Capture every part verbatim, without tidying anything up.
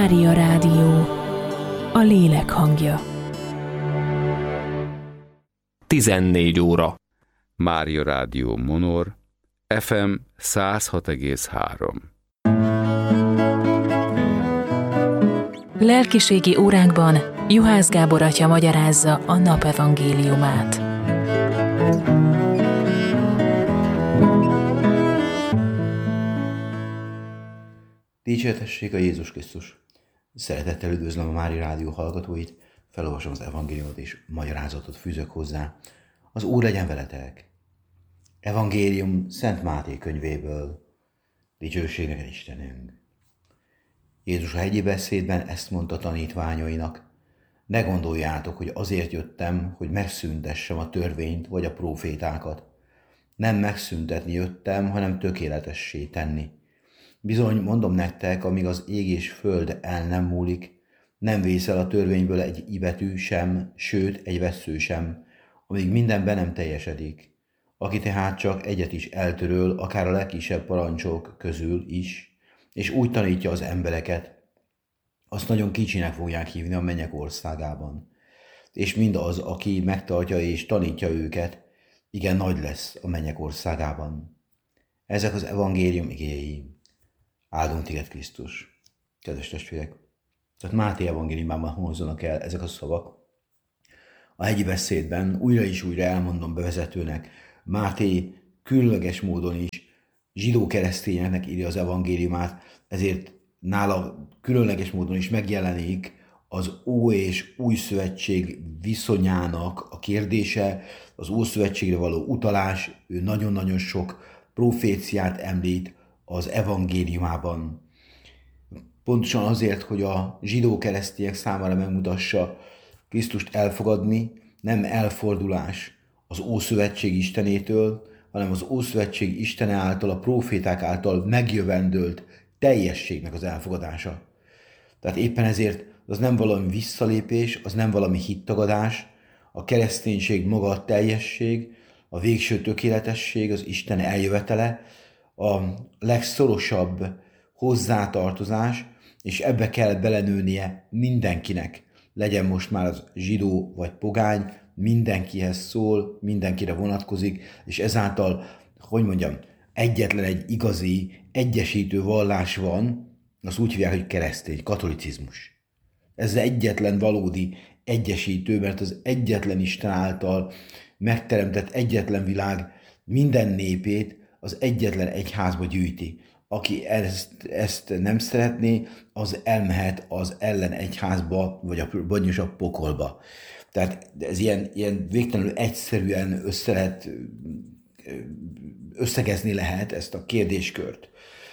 Mária Rádió, a lélek hangja. tizennégy óra. Mária Rádió Monor, ef em száz hat egész három. Lelkiségi órákban Juhász Gábor atya magyarázza a nap evangéliumát. Dicsértessék a Jézus Krisztus! Szeretettel üdvözlöm a Mária Rádió hallgatóit, felolvasom az evangéliumot és magyarázatot fűzök hozzá. Az Úr legyen veletek! Evangélium Szent Máté könyvéből. Dicsőség neked, Istenünk! Jézus a hegyi beszédben ezt mondta tanítványainak: ne gondoljátok, hogy azért jöttem, hogy megszüntessem a törvényt vagy a prófétákat. Nem megszüntetni jöttem, hanem tökéletessé tenni. Bizony, mondom nektek, amíg az ég és föld el nem múlik, nem vészel a törvényből egy ibetű sem, sőt, egy vessző sem, amíg minden be nem teljesedik. Aki tehát csak egyet is eltöröl, akár a legkisebb parancsok közül is, és úgy tanítja az embereket, azt nagyon kicsinek fogják hívni a mennyek országában. És mindaz, aki megtartja és tanítja őket, igen nagy lesz a mennyek országában. Ezek az evangélium igéi. Áldunk téged, Krisztus! Kedves testvérek! Tehát Máté evangéliumában hangzanak el ezek a szavak. A hegyi beszédben újra és újra elmondom bevezetőnek, Máté különleges módon is zsidó keresztényeknek írja az evangéliumát, ezért nála különleges módon is megjelenik az Ó és Új Szövetség viszonyának a kérdése, az Ószövetségre való utalás. Ő nagyon-nagyon sok proféciát említ az evangéliumában. Pontosan azért, hogy a zsidó keresztények számára megmutassa, Krisztust elfogadni nem elfordulás az Ószövetség Istenétől, hanem az Ószövetség Istene által, a próféták által megjövendölt teljességnek az elfogadása. Tehát éppen ezért az nem valami visszalépés, az nem valami hittagadás, a kereszténység maga a teljesség, a végső tökéletesség, az Isten eljövetele, a legszorosabb hozzátartozás, és ebbe kell belenőnie mindenkinek. Legyen most már az zsidó vagy pogány, mindenkihez szól, mindenkire vonatkozik, és ezáltal, hogy mondjam, egyetlen egy igazi, egyesítő vallás van, azt úgy hívják, hogy keresztény, katolicizmus. Ez egyetlen valódi egyesítő, mert az egyetlen Isten által megteremtett egyetlen világ minden népét az egyetlen egyházba gyűjti. Aki ezt, ezt nem szeretné, az elmehet az ellen egyházba, vagy a, vagyis a pokolba. Tehát ez ilyen, ilyen végtelenül egyszerűen össze lehet, összegezni lehet ezt a kérdéskört.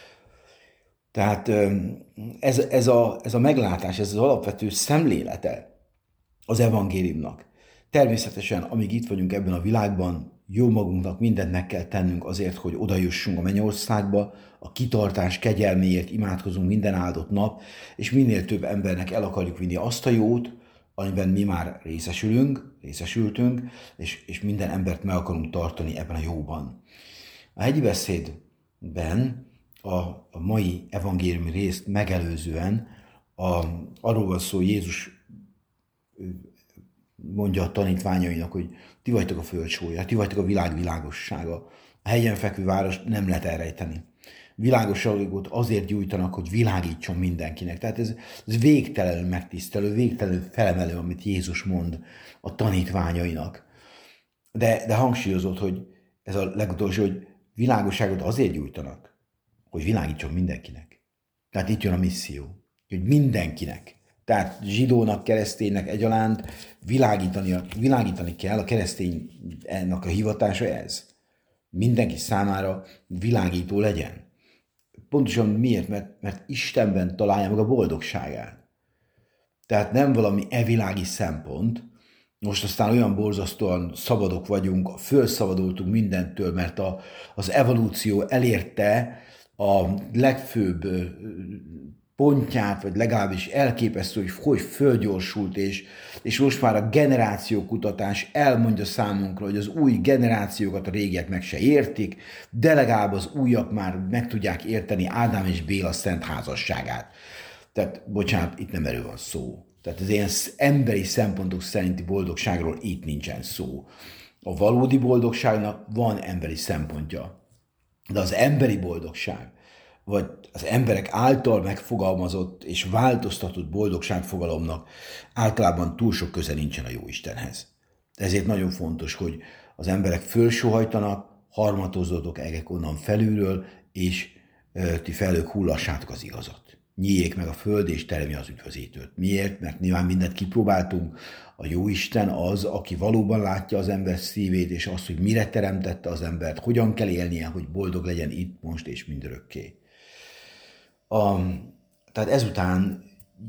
Tehát ez, ez, a, ez a meglátás, ez az alapvető szemlélete az evangéliumnak. Természetesen, amíg itt vagyunk ebben a világban, jó magunknak mindent meg kell tennünk azért, hogy odajussunk a mennyországba, a kitartás kegyelméért imádkozunk minden áldott nap, és minél több embernek el akarjuk vinni azt a jót, amiben mi már részesülünk, részesültünk, és, és minden embert meg akarunk tartani ebben a jóban. A hegyi beszédben a, a mai evangéliumi részt megelőzően a, arról van szó, Jézus mondja a tanítványainak, hogy ti vagytok a föld sólyja, ti vagytok a világ világossága. A hegyen fekvő város nem lehet elrejteni. Világosságot azért gyújtanak, hogy világítson mindenkinek. Tehát ez, ez végtelenül megtisztelő, végtelenül felemelő, amit Jézus mond a tanítványainak. De, de hangsúlyozott, hogy ez a legutolsó, hogy világosságot azért gyújtanak, hogy világítson mindenkinek. Tehát itt jön a misszió, hogy mindenkinek. Tehát zsidónak, kereszténynek egyaránt világítani, világítani kell, a kereszténynek a hivatása ez. Mindenki számára világító legyen. Pontosan miért? Mert, mert Istenben találja meg a boldogságát. Tehát nem valami evilági szempont. Most aztán olyan borzasztóan szabadok vagyunk, fölszabadultunk mindentől, mert a, az evolúció elérte a legfőbb pontját, vagy legalábbis elképesztő, hogy hogy fölgyorsult, és, és most már a generációkutatás elmondja számunkra, hogy az új generációkat a régiek meg se értik, de legalább az újak már meg tudják érteni Ádám és Béla szent házasságát. Tehát, bocsánat, itt nem erről van szó. Tehát az ilyen emberi szempontok szerinti boldogságról itt nincsen szó. A valódi boldogságnak van emberi szempontja. De az emberi boldogság, vagy az emberek által megfogalmazott és változtatott boldogságfogalomnak általában túl sok köze nincsen a Jóistenhez. Ezért nagyon fontos, hogy az emberek fölsóhajtanak, harmatozzatok egek onnan felülről, és ö, ti felők hullassátok az igazat. Nyíljék meg a föld, és teremje az üdvözítőt. Miért? Mert nyilván mindent kipróbáltunk. A Jóisten az, aki valóban látja az ember szívét, és azt, hogy mire teremtette az embert, hogyan kell élnie, hogy boldog legyen itt, most és mindörökké. A, tehát ezután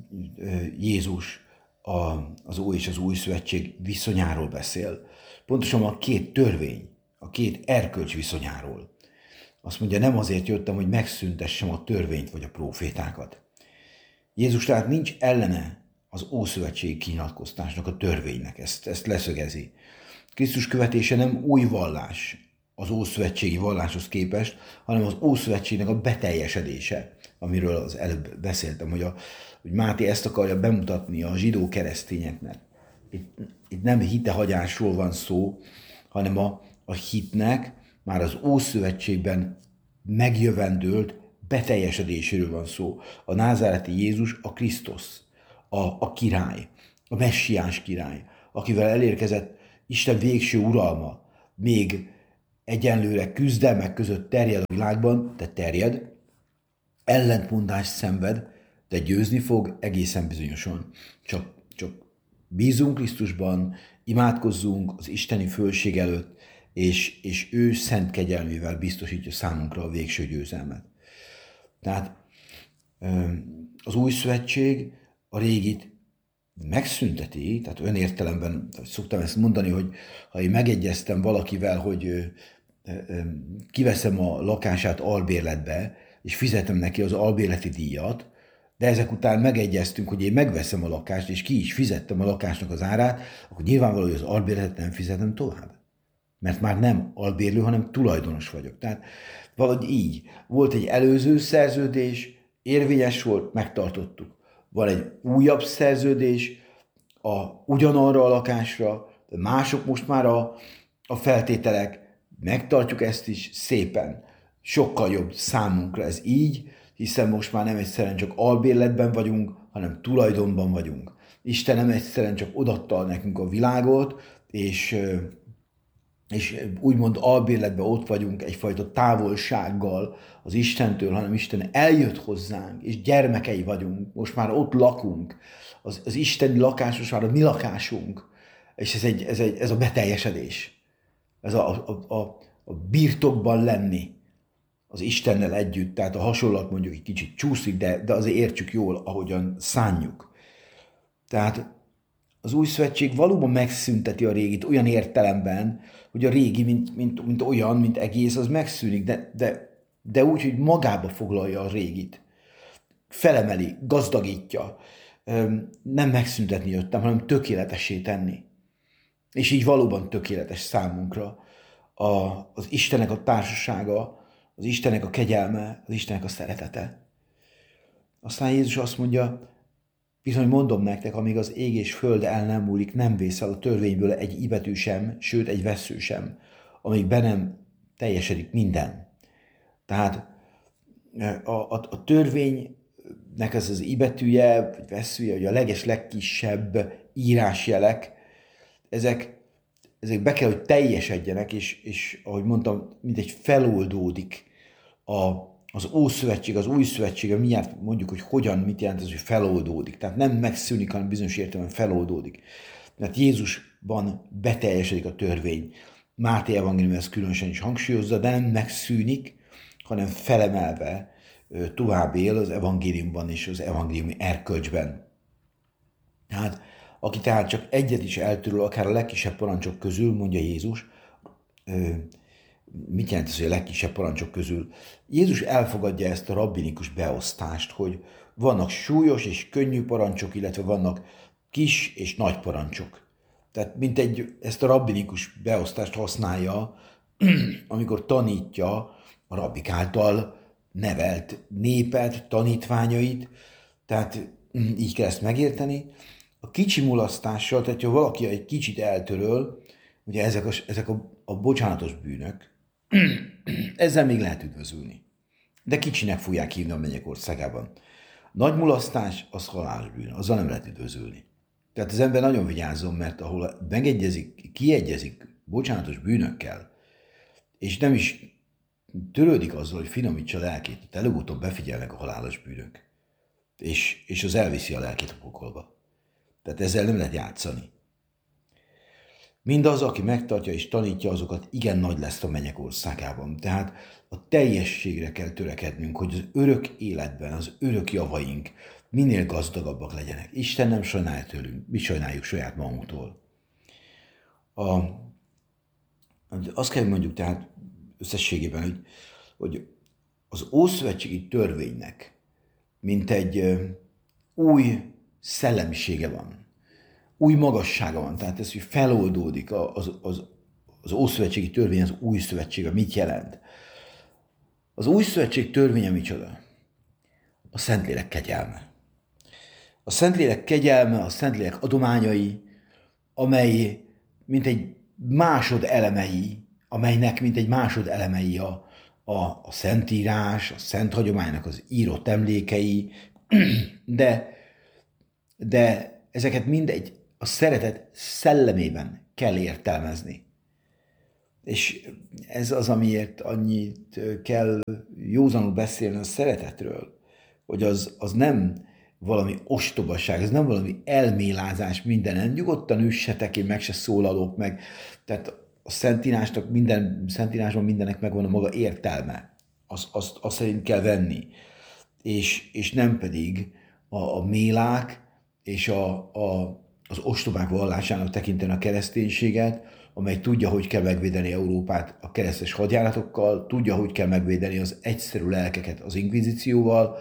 Jézus a, az Új és az Új Szövetség viszonyáról beszél. Pontosan a két törvény, a két erkölcs viszonyáról. Azt mondja, nem azért jöttem, hogy megszüntessem a törvényt vagy a prófétákat. Jézus tehát nincs ellene az ószövetségi kinyilatkoztatásnak, a törvénynek, ezt, ezt leszögezi. Krisztus követése nem új vallás az ószövetségi valláshoz képest, hanem az ószövetségnek a beteljesedése, amiről az előbb beszéltem, hogy, a, hogy Máté ezt akarja bemutatni a zsidó keresztényeknek. Itt, itt nem hitehagyásról van szó, hanem a, a hitnek már az Ószövetségben megjövendőlt beteljesedéséről van szó. A názáreti Jézus a Krisztus, a, a király, a messiás király, akivel elérkezett Isten végső uralma, még egyenlőre küzdelmek között terjed a világban, de terjed, ellentmondást szenved, de győzni fog egészen bizonyosan. Csak, csak bízunk Krisztusban, imádkozzunk az isteni fölség előtt, és, és ő szent kegyelmével biztosítja számunkra a végső győzelmet. Tehát az új szövetség a régit megszünteti, tehát olyan értelemben, szoktam ezt mondani, hogy ha én megegyeztem valakivel, hogy kiveszem a lakását albérletbe, és fizetem neki az albérleti díjat, de ezek után megegyeztünk, hogy én megveszem a lakást, és ki is fizettem a lakásnak az árát, akkor nyilvánvaló, hogy az albérletet nem fizetem tovább. Mert már nem albérlő, hanem tulajdonos vagyok. Tehát valahogy így. Volt egy előző szerződés, érvényes volt, megtartottuk. Van egy újabb szerződés, a, ugyanarra a lakásra, de mások most már a, a feltételek, megtartjuk ezt is szépen. Sokkal jobb számunkra ez így, hiszen most már nem egyszerűen csak albérletben vagyunk, hanem tulajdonban vagyunk. Isten nem egyszerűen csak odatta nekünk a világot, és, és úgymond albérletben ott vagyunk egyfajta távolsággal az Istentől, hanem Isten eljött hozzánk, és gyermekei vagyunk, most már ott lakunk. Az, az isteni lakás most már a mi lakásunk, és ez, egy, ez, egy, ez a beteljesedés. Ez a, a, a, a birtokban lenni az Istennel együtt, tehát a hasonlat mondjuk egy kicsit csúszik, de, de azért értsük jól, ahogyan szánjuk. Tehát az új szövetség valóban megszünteti a régit olyan értelemben, hogy a régi, mint, mint, mint olyan, mint egész, az megszűnik, de, de, de úgy, hogy magába foglalja a régit. Felemeli, gazdagítja. Nem megszüntetni jöttem, hanem tökéletessé tenni. És így valóban tökéletes számunkra a, az Istennek a társasága, az Istennek a kegyelme, az Istennek a szeretete. Aztán Jézus azt mondja, bizony mondom nektek, amíg az ég és föld el nem múlik, nem vészel a törvényből egy ibetű sem, sőt egy vessző sem, amíg be nem teljesedik minden. Tehát a, a, a törvénynek ez az ibetűje, vagy vesszője, vagy a leges legkisebb írásjelek, ezek ezek be kell, hogy teljesedjenek, és, és ahogy mondtam, mindegy feloldódik a, az Ószövetség, az Új Szövetsége, mindjárt mondjuk, hogy hogyan, mit jelent ez, hogy feloldódik. Tehát nem megszűnik, hanem bizonyos értelemben feloldódik. Mert Jézusban beteljesedik a törvény. Máté evangélium ezt különösen is hangsúlyozza, de nem megszűnik, hanem felemelve tovább él az evangéliumban és az evangéliumi erkölcsben. Tehát aki tehát csak egyet is eltöröl, akár a legkisebb parancsok közül, mondja Jézus, mit jelent ez, hogy a legkisebb parancsok közül? Jézus elfogadja ezt a rabbinikus beosztást, hogy vannak súlyos és könnyű parancsok, illetve vannak kis és nagy parancsok. Tehát mint egy, ezt a rabbinikus beosztást használja, amikor tanítja a rabbik által nevelt népet, tanítványait, Tehát így kell ezt megérteni. A kicsi mulasztással, tehát ha valaki egy kicsit eltöröl, ugye ezek a, ezek a, a bocsánatos bűnök, ezzel még lehet üdvözülni. De kicsinek fogják hívni a mennyek országában. Nagy mulasztás, az halálos bűn, azzal nem lehet üdvözülni. Tehát az ember nagyon vigyázzon, mert ahol megegyezik, kiegyezik bocsánatos bűnökkel, és nem is törődik azzal, hogy finomítsa a lelkét, előbb-utóbb befigyelnek a halálos bűnök, és, és az elviszi a lelkét a pokolba. Tehát ezzel nem lehet játszani. Mindaz, aki megtartja és tanítja, azokat igen nagy lesz a mennyek országában. Tehát a teljességre kell törekednünk, hogy az örök életben, az örök javaink minél gazdagabbak legyenek. Isten nem sajnálja tőlünk, mi sajnáljuk saját magunktól. A, azt kell mondjuk tehát összességében, hogy, hogy az ószövetségi törvénynek mint egy ö, új szellemisége van, új magassága van, tehát ez, hogy feloldódik az, az, az ószövetségi törvény, az új szövetsége, mit jelent? Az új szövetség törvénye micsoda? A Szentlélek kegyelme. A Szentlélek kegyelme, a Szentlélek adományai, amely mint egy másod elemei, amelynek mint egy másod elemei a, a, a Szentírás, a Szent Hagyománynak az írott emlékei, de, de ezeket mindegy a szeretet szellemében kell értelmezni. És ez az, amiért annyit kell józanul beszélni a szeretetről, hogy az, az nem valami ostobaság, ez nem valami elmélázás mindenen. Nyugodtan üssetek, én meg se szólalok meg. Tehát a Szentírásnak minden, Szentírásban mindennek megvan a maga értelme. Azt, azt, azt szerint kell venni. És, és nem pedig a, a mélák és a, a, az ostobák vallásának tekinteni a kereszténységet, amely tudja, hogy kell megvédeni Európát a keresztes hadjáratokkal, tudja, hogy kell megvédeni az egyszerű lelkeket az inkvizícióval,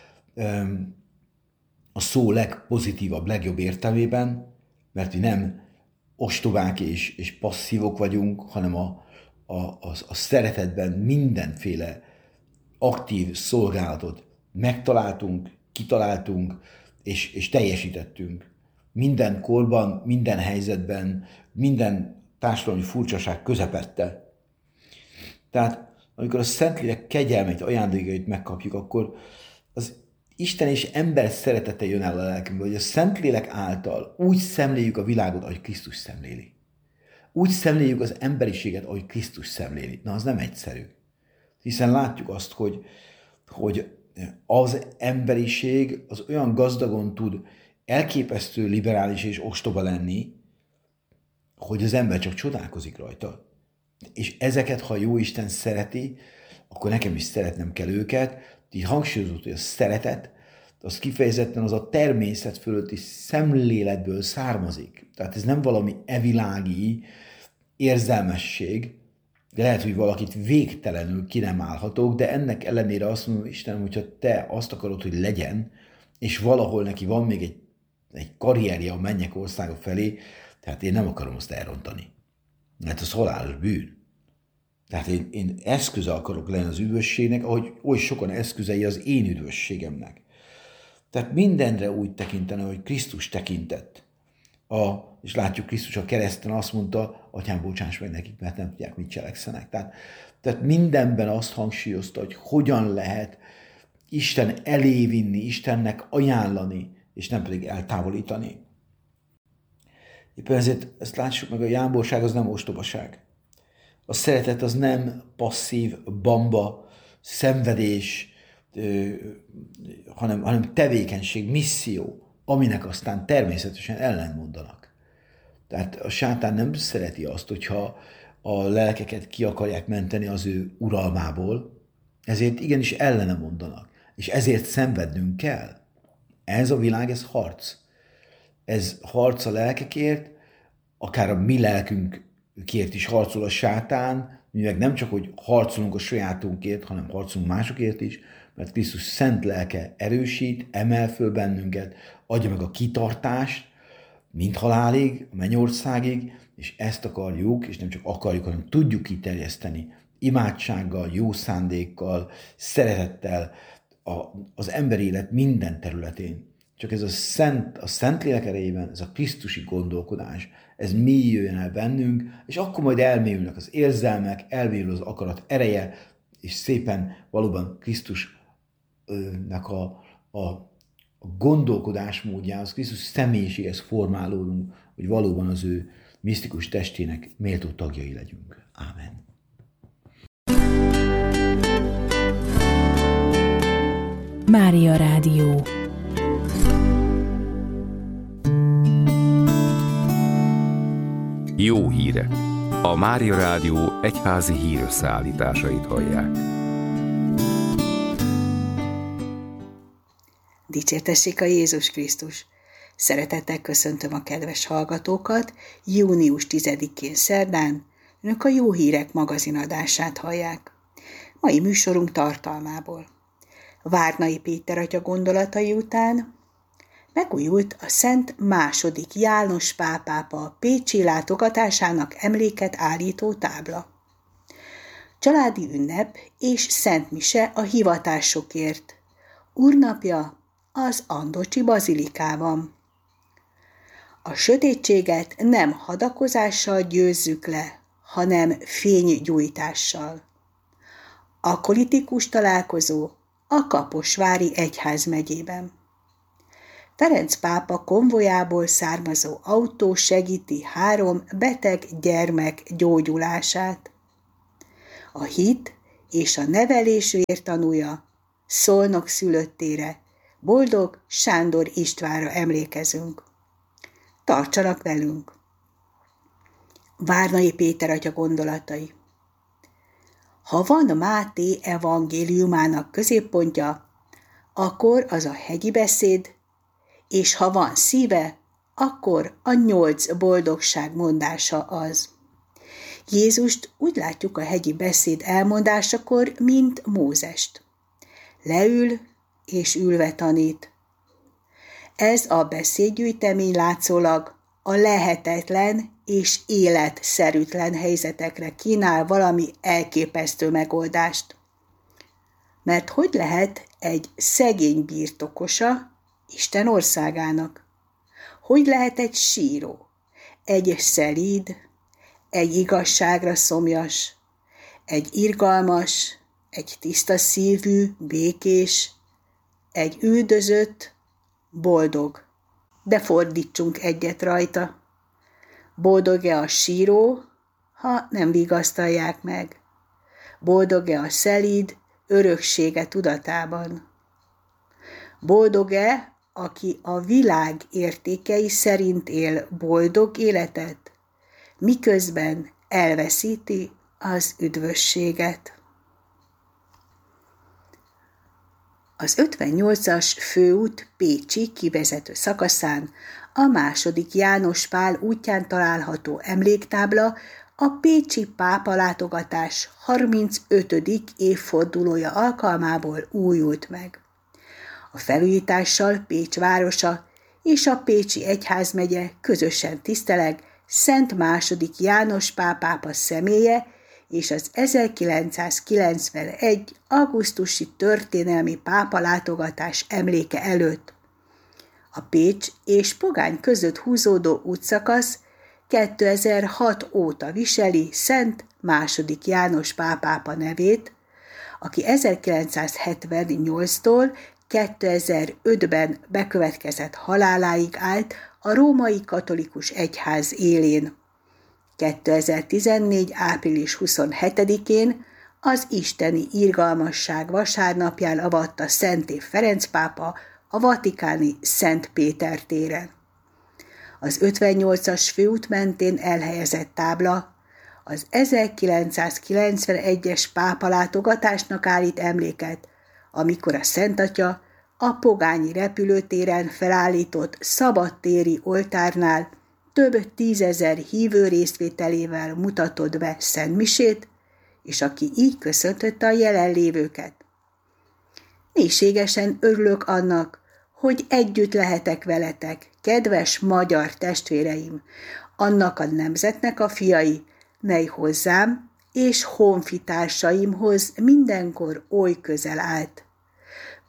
a szó legpozitívabb, legjobb értelmében, mert mi nem ostobák és, és passzívok vagyunk, hanem a, a, a, a szeretetben mindenféle aktív szolgálatot megtaláltunk, kitaláltunk, és, és teljesítettünk. Minden korban, minden helyzetben, minden társadalmi furcsaság közepette. Tehát amikor a Szentlélek kegyelmét, ajándékait megkapjuk, akkor az Isten és ember szeretete jön el a lelkünkbe, hogy a Szentlélek által úgy szemléljük a világot, ahogy Krisztus szemléli. Úgy szemléljük az emberiséget, ahogy Krisztus szemléli. Na, az nem egyszerű. Hiszen látjuk azt, hogy, hogy az emberiség az olyan gazdagon tud elképesztő liberális és ostoba lenni, hogy az ember csak csodálkozik rajta. És ezeket, ha jó Isten szereti, akkor nekem is szeretnem kell őket. Így hangsúlyozott, hogy a szeretet, az kifejezetten az a természet fölötti szemléletből származik. Tehát ez nem valami evilági érzelmesség, de lehet, hogy valakit végtelenül ki nem állhatok, de ennek ellenére azt mondom, Istenem, hogyha te azt akarod, hogy legyen, és valahol neki van még egy, egy karrierje a mennyek országa felé, tehát én nem akarom azt elrontani. Mert az halálos bűn. Tehát én, én eszköze akarok lenni az üdvösségnek, ahogy oly sokan eszközei az én üdvösségemnek. Tehát mindenre úgy tekintene, hogy Krisztus tekintett. A, és látjuk, Krisztus a kereszten azt mondta, Atyám, bocsáss meg nekik, mert nem tudják, mit cselekszenek. Tehát, tehát mindenben azt hangsúlyozta, hogy hogyan lehet Isten elé vinni, Istennek ajánlani, és nem pedig eltávolítani. Éppen ezért ezt lássuk meg, a jámborság az nem ostobaság. A szeretet az nem passzív, bamba, szenvedés, hanem, hanem tevékenység, misszió, aminek aztán természetesen ellentmondanak. Tehát a sátán nem szereti azt, hogyha a lelkeket ki akarják menteni az ő uralmából, ezért igenis ellene mondanak, és ezért szenvednünk kell. Ez a világ, ez harc. Ez harc a lelkekért, akár a mi lelkünkért is harcol a sátán, mi meg nem csak, hogy harcolunk a sajátunkért, hanem harcolunk másokért is, mert Krisztus szent lelke erősít, emel föl bennünket, adja meg a kitartást, mind halálig, a mennyországig, és ezt akarjuk, és nem csak akarjuk, hanem tudjuk kiterjeszteni imádsággal, jó szándékkal, szeretettel, a, az emberi élet minden területén. Csak ez a szent, a Szentlélek erejében, ez a krisztusi gondolkodás, ez mélyüljön el bennünk, és akkor majd elmélyülnek az érzelmek, elmélyül az akarat ereje, és szépen valóban Krisztusnak a, a, a gondolkodásmódjához, Krisztus személyiséghez formálódunk, hogy valóban az ő misztikus testének méltó tagjai legyünk. Ámen. Mária Rádió. Jó hírek! A Mária Rádió egyházi hírösszeállításait hallják. Dicsértessék a Jézus Krisztus! Szeretettel köszöntöm a kedves hallgatókat. június tizedikén szerdán önök a Jó Hírek magazinadását hallják. Mai műsorunk tartalmából. Várnai Péter atya gondolatai után megújult a Szent második János Pál pápa pécsi látogatásának emléket állító tábla. Családi ünnep és Szent Mise a hivatásokért. Úrnapja az Andocsi bazilikában. A sötétséget nem hadakozással győzzük le, hanem fénygyújtással. Akolitikus találkozó a Kaposvári egyházmegyében. Ferenc pápa konvojából származó autó segíti három beteg gyermek gyógyulását. A hit és a nevelés vértanúja Szolnok szülöttére, Boldog Sándor Istvánra emlékezünk. Tartsanak velünk! Várnai Péter atya gondolatai. Ha van Máté evangéliumának középpontja, akkor az a hegyi beszéd, és ha van szíve, akkor a nyolc boldogság mondása az. Jézust úgy látjuk a hegyi beszéd elmondásakor, mint Mózest. Leül és ülve tanít. Ez a beszédgyűjtemény látszólag a lehetetlen és életszerűtlen helyzetekre kínál valami elképesztő megoldást. Mert hogy lehet egy szegény birtokosa Isten országának? Hogy lehet egy síró, egy szelíd, egy igazságra szomjas, egy irgalmas, egy tiszta szívű, békés, egy üldözött, boldog? De fordítsunk egyet rajta. Boldog-e a síró, ha nem vigasztalják meg? Boldog-e a szelíd öröksége tudatában? Boldog-e, aki a világ értékei szerint él boldog életet, miközben elveszíti az üdvösséget? Az ötvennyolcas főút pécsi kivezető szakaszán a második János Pál útján található emléktábla a pécsi pápa látogatás harmincötödik évfordulója alkalmából újult meg. A felújítással Pécs városa és a pécsi egyházmegye közösen tiszteleg Szent második János Pál pápa személye és az ezerkilencszázkilencvenegy. augusztusi történelmi pápa látogatás emléke előtt. A Pécs és Pogány között húzódó útszakasz kétezer-hat óta viseli Szent második János Pál pápa nevét, aki ezerkilencszázhetvennyolctól kétezer-ötben bekövetkezett haláláig állt a római katolikus egyház élén. kétezer-tizennégy. április huszonhetedikén az isteni irgalmasság vasárnapján avatta Szenté Ferenc pápa a vatikáni Szent Péter téren. Az ötvennyolcas főút mentén elhelyezett tábla az ezerkilencszázkilencvenegyes pápa látogatásnak állít emléket, amikor a Szent Atya a pogányi repülőtéren felállított szabadtéri oltárnál több tízezer hívő részvételével mutatott be szentmisét, és aki így köszöntötte a jelenlévőket. Mélységesen örülök annak, hogy együtt lehetek veletek, kedves magyar testvéreim, annak a nemzetnek a fiai, mely hozzám és honfitársaimhoz mindenkor oly közel állt.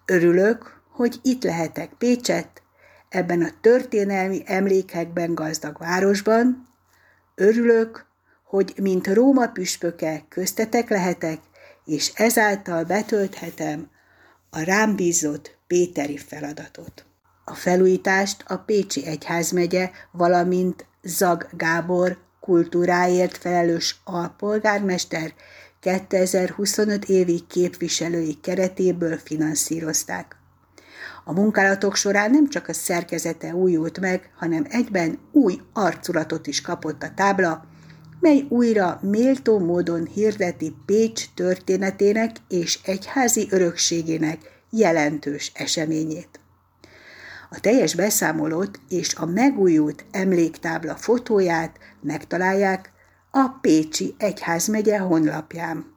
Örülök, hogy itt lehetek Pécsett, ebben a történelmi emlékekben gazdag városban. Örülök, hogy mint Róma püspöke köztetek lehetek, és ezáltal betölthetem a rám bízott péteri feladatot. A felújítást a Pécsi Egyházmegye, valamint Zag Gábor kultúráért felelős alpolgármester kétezer-huszonöt évi képviselői keretéből finanszírozták. A munkálatok során nem csak a szerkezete újult meg, hanem egyben új arculatot is kapott a tábla, mely újra méltó módon hirdeti Pécs történetének és egyházi örökségének jelentős eseményét. A teljes beszámolót és a megújult emléktábla fotóját megtalálják a Pécsi Egyházmegye honlapján.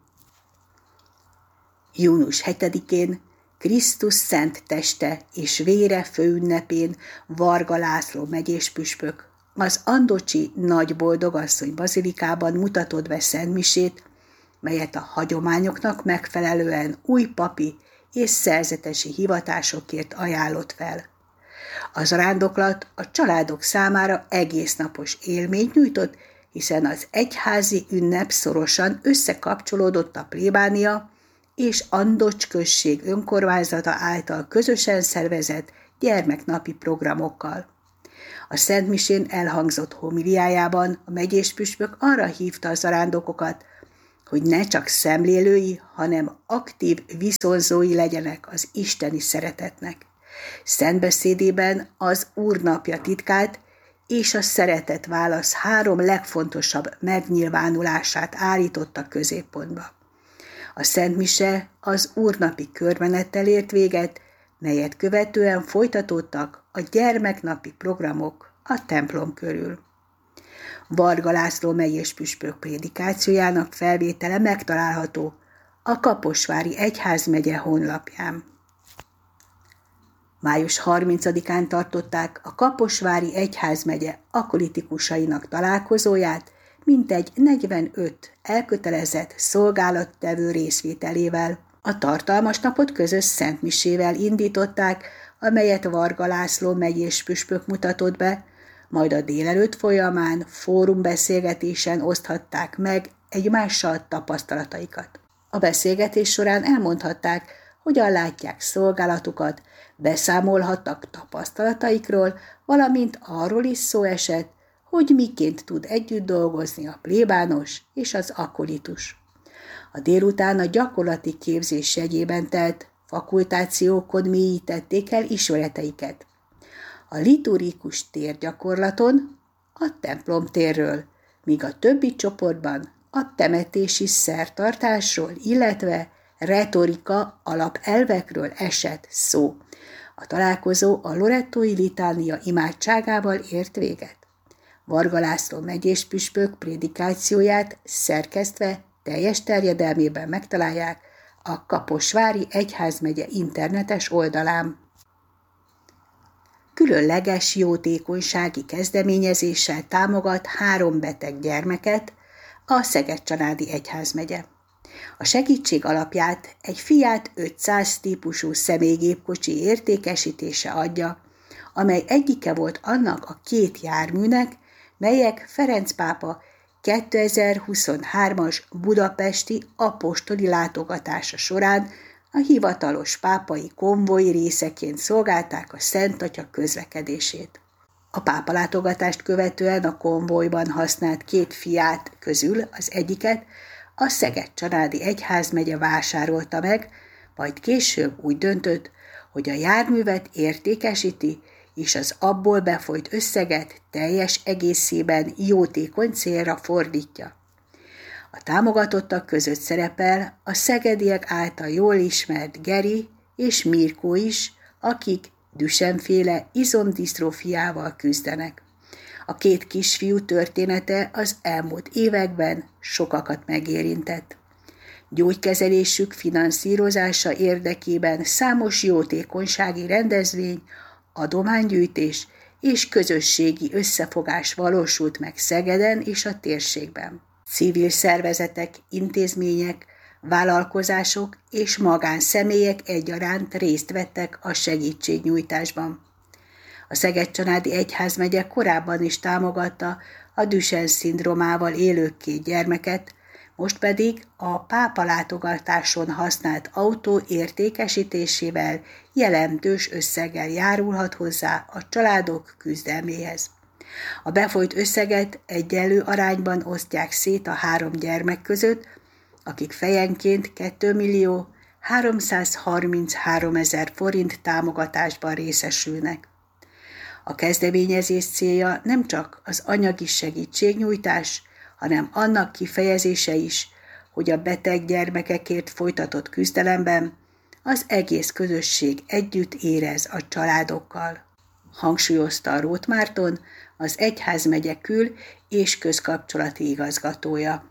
június hetedikén Krisztus szent teste és vére főünnepén Varga László megyéspüspök az Andocsi Nagy Boldogasszony bazilikában mutatott be szentmisét, melyet a hagyományoknak megfelelően új papi és szerzetesi hivatásokért ajánlott fel. A zarándoklat a családok számára egésznapos élményt nyújtott, hiszen az egyházi ünnep szorosan összekapcsolódott a plébánia és Andocs község önkormányzata által közösen szervezett gyermeknapi programokkal. A szentmisén elhangzott homiliájában a megyéspüspök arra hívta a zarándokokat, hogy ne csak szemlélői, hanem aktív viszonzói legyenek az isteni szeretetnek. Szentbeszédében az Úr napja titkát és a szeretet válasz három legfontosabb megnyilvánulását állította középpontba. A szentmise az úrnapi körmenettel ért véget, melyet követően folytatódtak a gyermeknapi programok a templom körül. Varga László megyéspüspök prédikációjának felvétele megtalálható a Kaposvári Egyházmegye honlapján. május harmincadikán tartották a Kaposvári Egyházmegye akolitikusainak találkozóját, mintegy negyvenöt elkötelezett szolgálattevő részvételével. A tartalmas napot közös szentmisével indították, amelyet Varga László megyéspüspök mutatott be, majd a délelőtt folyamán fórumbeszélgetésen oszthatták meg egymással tapasztalataikat. A beszélgetés során elmondhatták, hogyan látják szolgálatukat, beszámolhattak tapasztalataikról, valamint arról is szó esett, hogy miként tud együtt dolgozni a plébános és az akolitus. A délután a gyakorlati képzés jegyében telt fakultációkon mélyítették el ismereteiket. A liturgikus térgyakorlaton a templom térről, míg a többi csoportban a temetési szertartásról, illetve retorika alapelvekről esett szó. A találkozó a lorettói litánia imádságával ért véget. Varga László megyéspüspök prédikációját szerkesztve teljes terjedelmében megtalálják a Kaposvári Egyházmegye internetes oldalán. Különleges jótékonysági kezdeményezéssel támogat három beteg gyermeket a Szeged-Csanádi Egyházmegye. A segítség alapját egy Fiat ötszáz típusú személygépkocsi értékesítése adja, amely egyike volt annak a két járműnek, melyek Ferenc pápa kétezer-huszonhármas budapesti apostoli látogatása során a hivatalos pápai konvoj részeként szolgálták a Szent Atya közlekedését. A pápa látogatást követően a konvojban használt két Fiat közül az egyiket a Szeged-Csanádi Egyházmegye vásárolta meg, majd később úgy döntött, hogy a járművet értékesíti, és az abból befolyt összeget teljes egészében jótékony célra fordítja. A támogatottak között szerepel a szegediek által jól ismert Geri és Mirko is, akik Duchenne-féle izomdisztrófiával küzdenek. A két kisfiú története az elmúlt években sokakat megérintett. Gyógykezelésük finanszírozása érdekében számos jótékonysági rendezvény, adománygyűjtés és közösségi összefogás valósult meg Szegeden és a térségben. Civil szervezetek, intézmények, Vállalkozások és magánszemélyek egyaránt részt vettek a segítségnyújtásban. A Szeged-Csanádi Egyházmegye korábban is támogatta a Duchenne-szindrómával élő két gyermeket, most pedig a pápa látogatáson használt autó értékesítésével jelentős összeggel járulhat hozzá a családok küzdelméhez. A befolyt összeget egyenlő arányban osztják szét a három gyermek között, akik fejenként kétmillió háromszázharmincháromezer forint támogatásban részesülnek. A kezdeményezés célja nem csak az anyagi segítségnyújtás, hanem annak kifejezése is, hogy a beteg gyermekekért folytatott küzdelemben az egész közösség együtt érez a családokkal, hangsúlyozta a Róth Márton, az egyházmegye kül- és közkapcsolati igazgatója.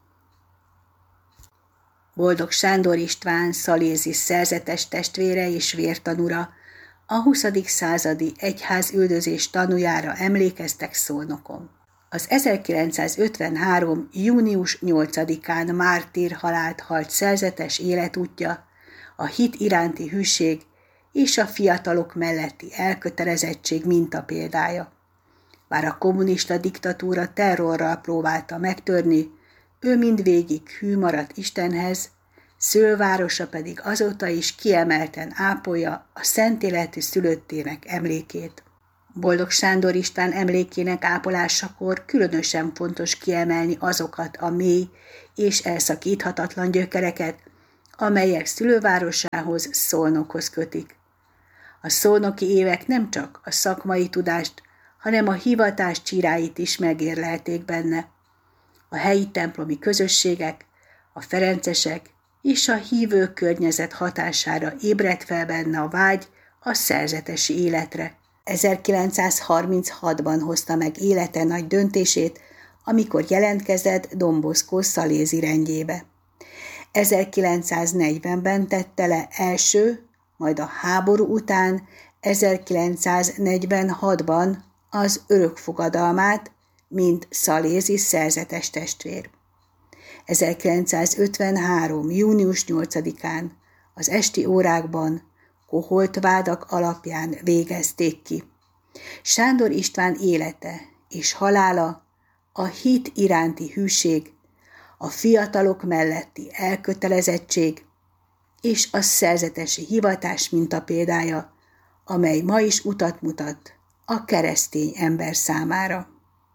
Boldog Sándor István szalézi szerzetes testvére és vértanúra, a huszadik századi egyházüldözés tanújára emlékeztek Szolnokon. Az ezerkilencszázötvenhárom. június nyolcadikán mártír halált halt szerzetes életútja, a hit iránti hűség és a fiatalok melletti elkötelezettség mintapéldája. Bár a kommunista diktatúra terrorral próbálta megtörni, ő mindvégig hű maradt Istenhez, szülővárosa pedig azóta is kiemelten ápolja a szentéletű szülöttének emlékét. Boldog Sándor István emlékének ápolásakor különösen fontos kiemelni azokat a mély és elszakíthatatlan gyökereket, amelyek szülővárosához, Szolnokhoz kötik. A szolnoki évek nem csak a szakmai tudást, hanem a hivatás csiráit is megérlelték benne. A helyi templomi közösségek, a ferencesek és a hívő környezet hatására ébredt fel benne a vágy a szerzetesi életre. ezerkilencszázharminchatban hozta meg élete nagy döntését, amikor jelentkezett Don Bosco szalézi rendjébe. ezerkilencszáznegyvenben tette le első, majd a háború után ezerkilencszáznegyvenhatban az örökfogadalmát, mint szalézi szerzetes testvér. ezerkilencszázötvenhárom. június nyolcadikán az esti órákban koholt vádak alapján végezték ki. Sándor István élete és halála a hit iránti hűség, a fiatalok melletti elkötelezettség és a szerzetesi hivatás mintapéldája, amely ma is utat mutat a keresztény ember számára.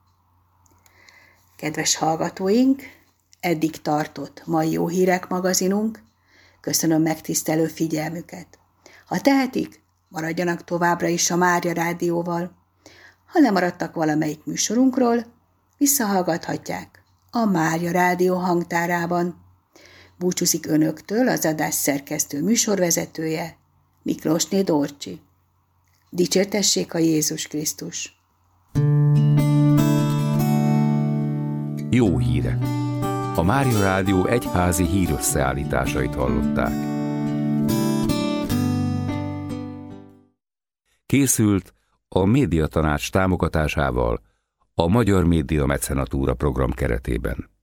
Kedves hallgatóink, eddig tartott mai Jó Hírek magazinunk. Köszönöm megtisztelő figyelmüket. Ha tehetik, maradjanak továbbra is a Mária Rádióval. Ha lemaradtak valamelyik műsorunkról, visszahallgathatják a Mária Rádió hangtárában. Búcsúzik önöktől az adás szerkesztő műsorvezetője, Miklósné Dorcsi. Dicsértessék a Jézus Krisztus! Jó hírek! A Mária Rádió egyházi hírösszeállításait hallották. Készült a Médiatanács támogatásával a Magyar Média Mecenatúra program keretében.